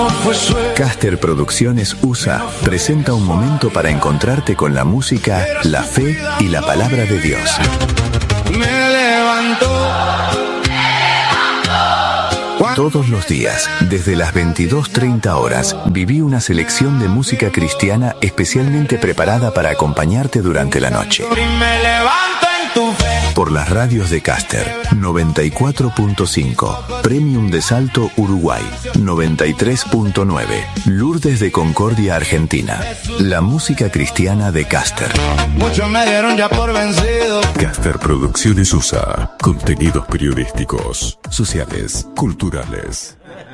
Caster Producciones USA presenta un momento para encontrarte con la música, la fe y la palabra de Dios. Todos los días, desde las 22:30 horas, viví una selección de música cristiana especialmente preparada para acompañarte durante la noche. Por las radios de Caster, 94.5, Premium de Salto, Uruguay, 93.9, Lourdes de Concordia, Argentina. La música cristiana de Caster. Muchos me dieron ya por vencido. Caster Producciones USA. Contenidos periodísticos, sociales, culturales.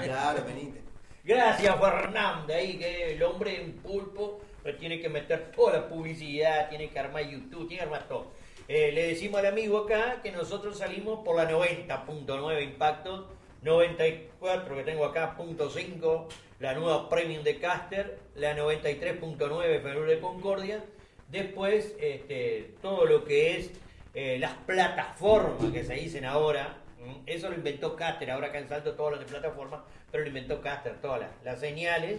Gracias, Fernández, ahí que el hombre en pulpo tiene que meter toda la publicidad, tiene que armar YouTube, tiene que armar todo. Le decimos al amigo acá que nosotros salimos por la 90.9 Impacto, 94 que tengo acá, .5, la nueva Premium de Caster, la 93.9 Fenur de Concordia. Después, todo lo que es las plataformas que se dicen ahora, eso lo inventó Caster, ahora acá en Salto todas las de plataformas, pero lo inventó Caster, todas las señales.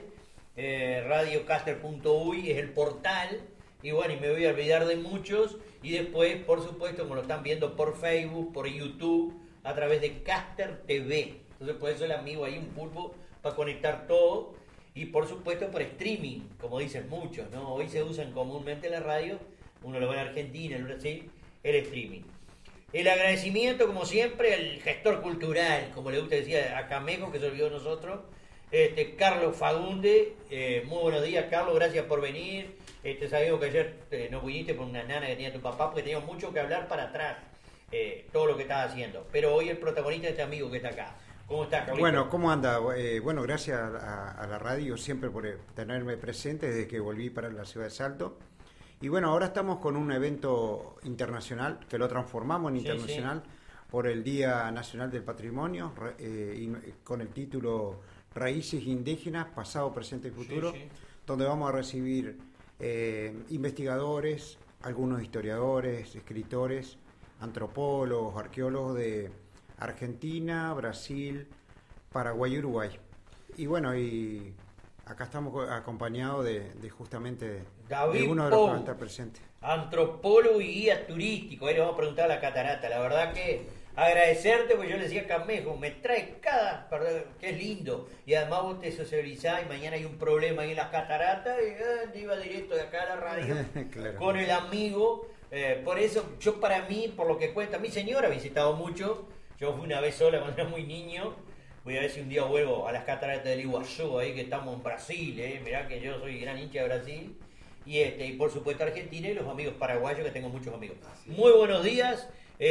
Radiocaster.uy es el portal. Y bueno, y me voy a olvidar de muchos. Y después, por supuesto, como lo están viendo por Facebook, por YouTube, a través de Caster TV. Entonces, por eso el amigo ahí, un pulpo, para conectar todo. Y por supuesto, por streaming, como dicen muchos, ¿no? Hoy se usan comúnmente la radio, uno lo ve en Argentina, en Brasil, el streaming. El agradecimiento, como siempre, al gestor cultural, como le gusta decir a Camejo, que se olvidó de nosotros, Carlos Fagunde. Muy buenos días, Carlos, gracias por venir. Sabemos que ayer no viniste por una nana que tenía tu papá, porque teníamos mucho que hablar para atrás, todo lo que estás haciendo. Pero hoy el protagonista es este amigo que está acá. ¿Cómo estás, Carlito? Bueno, ¿cómo anda? Bueno, gracias a la radio siempre por tenerme presente desde que volví para la ciudad de Salto. Y bueno, ahora estamos con un evento internacional, que lo transformamos en internacional, sí. Por el Día Nacional del Patrimonio, con el título Raíces Indígenas, Pasado, Presente y Futuro, sí. Donde vamos a recibir investigadores, algunos historiadores, escritores, antropólogos, arqueólogos de Argentina, Brasil, Paraguay y Uruguay. Y bueno, y acá estamos acompañados de justamente David de uno de los que van a estar presentes. Antropólogo y guía turístico. Ahí le vamos a preguntar a la catarata. La verdad que agradecerte, porque yo le decía a Camejo, me trae que es lindo. Y además vos te socializás y mañana hay un problema ahí en las cataratas y iba directo de acá a la radio claro. Con el amigo. Por eso, yo para mí, por lo que cuenta, mi señora ha visitado mucho. Yo fui una vez sola cuando era muy niño. Voy a ver si un día vuelvo a las cataratas del Iguazú, ahí que estamos en Brasil, mirá que yo soy gran hincha de Brasil. Y por supuesto Argentina y los amigos paraguayos, que tengo muchos amigos. Muy buenos días.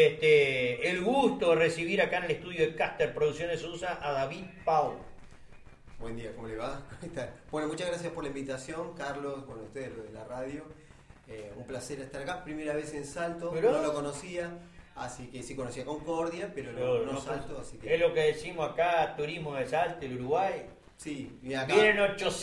El gusto de recibir acá en el estudio de Caster Producciones USA a David Pau. Buen día, ¿cómo le va? Bueno, muchas gracias por la invitación, Carlos, con ustedes, lo de la radio. Un placer estar acá, primera vez en Salto, ¿pero? No lo conocía, así que sí conocía Concordia, pero no Salto, así que... Es lo que decimos acá, turismo de Salto, el Uruguay. Sí, y acá... Vienen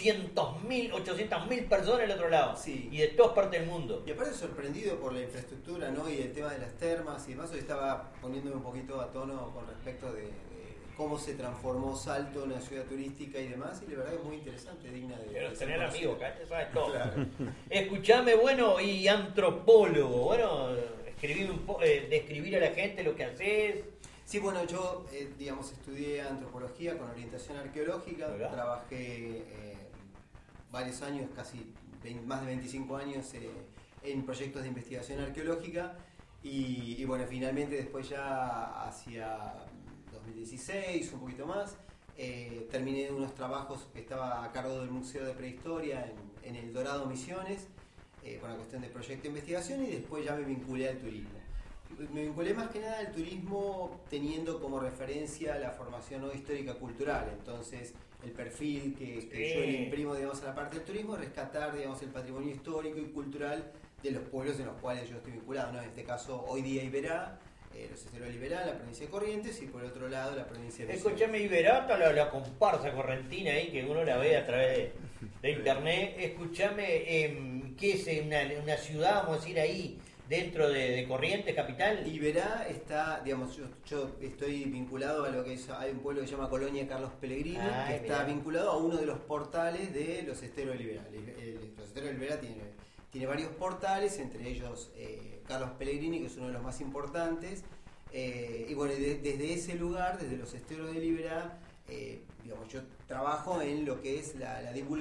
800.000 personas del otro lado, sí. Y de todas partes del mundo. Y aparte sorprendido por la infraestructura, ¿no? Y el tema de las termas y demás. Hoy estaba poniéndome un poquito a tono con respecto de cómo se transformó Salto en una ciudad turística y demás, y la verdad es muy interesante, digna de... Pero tener amigos, acá te sabes todo. Claro. Escuchame, bueno, y antropólogo, bueno, describir a la gente lo que haces. Sí, bueno, yo, estudié antropología con orientación arqueológica, ¿verdad? Trabajé varios años, más de 25 años en proyectos de investigación arqueológica y bueno, finalmente después ya hacia 2016, un poquito más, terminé unos trabajos que estaba a cargo del Museo de Prehistoria en El Dorado, Misiones, con la cuestión de proyecto de investigación, y después ya me vinculé al turismo. Me vinculé más que nada al turismo teniendo como referencia la formación no histórica cultural. Entonces el perfil que yo le imprimo, a la parte del turismo es rescatar, el patrimonio histórico y cultural de los pueblos en los cuales yo estoy vinculado, ¿no? En este caso hoy día Iberá, los esteros de Iberá, la provincia de Corrientes, y por otro lado la provincia de Misiones. Escuchame, Iberá, está la comparsa correntina ahí que uno la ve a través de internet. Escuchame, ¿qué es una ciudad, vamos a decir ahí? dentro de Corrientes Capital. Iberá está, digamos, yo estoy vinculado a lo que es, hay un pueblo que se llama Colonia Carlos Pellegrini, que está vinculado a uno de los portales de los Esteros de Liberá. Los Esteros de Liberá tiene varios portales, entre ellos Carlos Pellegrini, que es uno de los más importantes. Y bueno, desde ese lugar, desde los Esteros de Liberá, digamos, yo trabajo en lo que es la divulgación